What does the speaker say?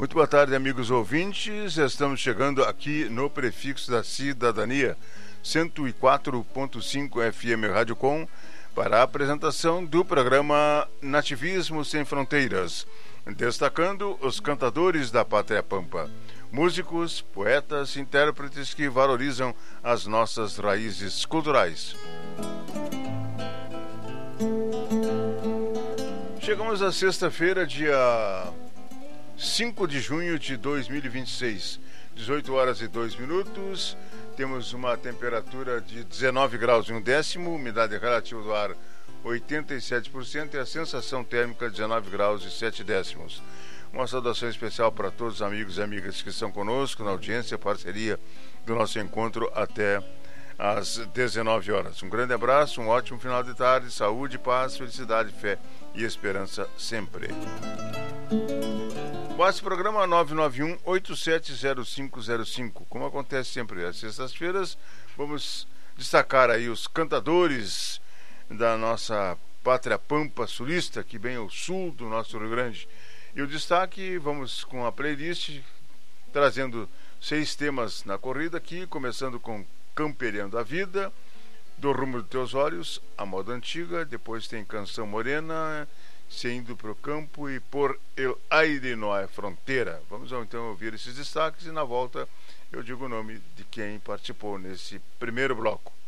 Muito boa tarde, amigos ouvintes. Estamos chegando aqui no Prefixo da Cidadania, 104.5 FM Rádio Com, para a apresentação do programa Nativismo Sem Fronteiras, destacando os cantadores da Pátria Pampa, músicos, poetas, intérpretes que valorizam as nossas raízes culturais. Chegamos à sexta-feira, dia 5 de junho de 2026, 18 horas e 2 minutos. Temos uma temperatura de 19 graus e 1/10, umidade relativa do ar 87% e a sensação térmica 19 graus e 7/10. Uma saudação especial para todos os amigos e amigas que estão conosco na audiência, parceria do nosso encontro até às 19 horas. Um grande abraço, um ótimo final de tarde, saúde, paz, felicidade, fé e esperança sempre. Bate programa 991-870505. Como acontece sempre às sextas-feiras, vamos destacar aí os cantadores da nossa Pátria Pampa sulista, aqui bem ao sul do nosso Rio Grande. E o destaque, vamos com a playlist, trazendo 6 temas na corrida aqui, começando com Camperiando a Vida, Do Rumo dos Teus Olhos, A Moda Antiga, depois tem Canção Morena, Se Indo Pro Campo e Por El Aire No é Fronteira. Vamos então ouvir esses destaques e na volta eu digo o nome de quem participou nesse primeiro bloco.